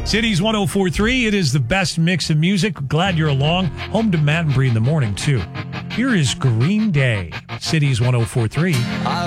Cities 104.3, it is the best mix of music. Glad you're along. Home to Matt and Bree in the morning, too. Here is Green Day, Cities 104.3.